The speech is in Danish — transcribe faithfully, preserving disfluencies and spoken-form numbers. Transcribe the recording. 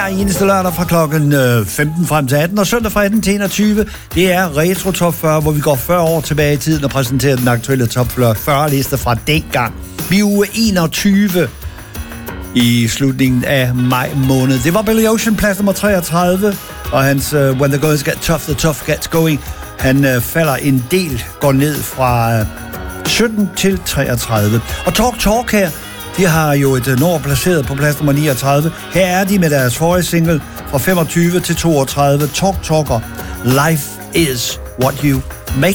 Eneste lørdag fra klokken femten frem til atten, og søndag fra atten til enogtyve, det er Retro Top fyrre, hvor vi går fyrre år tilbage i tiden og præsenterer den aktuelle Top fyrre-liste fra dengang. Vi er uge enogtyve i slutningen af maj måned. Det var Billy Ocean, plads nummer treogtredive, og hans uh, When the Goings Get Tough, the Tough Gets Going. Han uh, falder en del, går ned fra uh, sytten til treogtredive. Og Talk Talk her, de har jo et nummer placeret på plads nummer niogtredive. Her er de med deres forrige single fra femogtyve til toogtredive. Talk Talker. Life is what you make